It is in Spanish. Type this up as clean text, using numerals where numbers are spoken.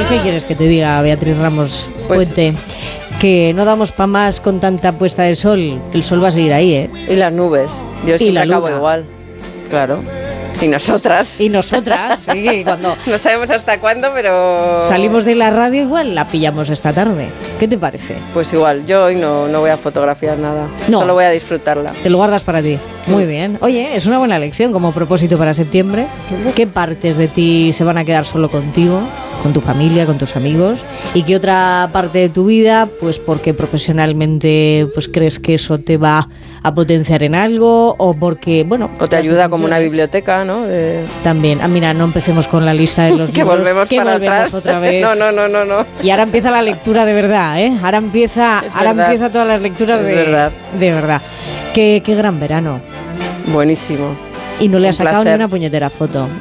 Pues, ¿qué quieres que te diga, Beatriz Ramos Puente? Que no damos pa' más con tanta puesta de sol. El sol va a seguir ahí, ¿eh? Y las nubes. Yo siempre acabo igual. Claro. Y nosotras, sí, cuando no sabemos hasta cuándo, pero salimos de la radio igual la pillamos esta tarde. ¿Qué te parece? Pues igual, yo hoy no voy a fotografiar nada, solo voy a disfrutarla. Te lo guardas para ti. Muy bien. Oye, es una buena lección como propósito para septiembre. ¿Qué partes de ti se van a quedar solo contigo, con tu familia, con tus amigos? ¿Y qué otra parte de tu vida, pues porque profesionalmente pues crees que eso te va a potenciar en algo o porque, bueno... O te ayuda como una biblioteca, ¿no? También. Mira, no empecemos con la lista de los libros. Que volvemos otra vez. No. Y ahora empieza la lectura de verdad, ¿eh? Ahora empieza todas las lecturas de verdad. Qué gran verano. Buenísimo. Y no le has sacado ni una puñetera foto.